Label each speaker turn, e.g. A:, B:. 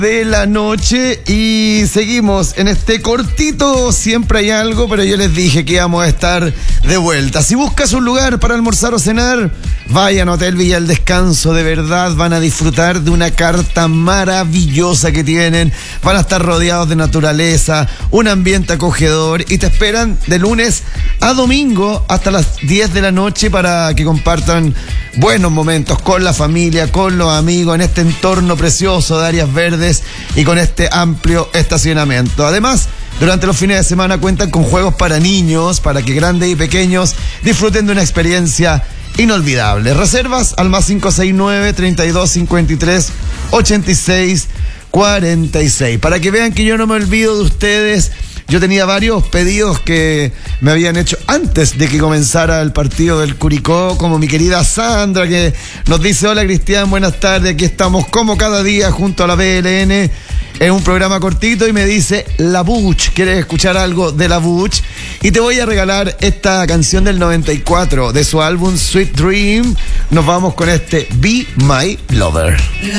A: De la noche y seguimos en este cortito Siempre hay algo, pero yo les dije que íbamos a estar de vuelta. Si buscas un lugar para almorzar o cenar, vayan a Hotel Villa El Descanso. De verdad van a disfrutar de una carta maravillosa que tienen. Van a estar rodeados de naturaleza, un ambiente acogedor y te esperan de lunes a domingo hasta las 10 de la noche para que compartan buenos momentos con la familia, con los amigos, en este entorno precioso de áreas verdes y con este amplio estacionamiento. Además, durante los fines de semana cuentan con juegos para niños, para que grandes y pequeños disfruten de una experiencia inolvidable. Reservas al más 569-3253-8646. Para que vean que yo no me olvido de ustedes. Yo tenía varios pedidos que me habían hecho antes de que comenzara el partido del Curicó, como mi querida Sandra, que nos dice: hola Cristian, buenas tardes, aquí estamos como cada día junto a la PLN, en un programa cortito, y me dice La Butch, ¿quieres escuchar algo de La Butch? Y te voy a regalar esta canción del 94, de su álbum Sweet Dream. Nos vamos con este Be My Lover.